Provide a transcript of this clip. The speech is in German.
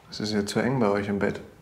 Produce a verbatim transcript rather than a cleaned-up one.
Es ist ja zu eng bei euch im Bett.